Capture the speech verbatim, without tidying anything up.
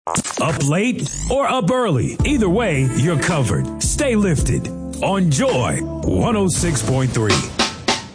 Up late or up early, either way, you're covered. Stay lifted on Joy one oh six point three.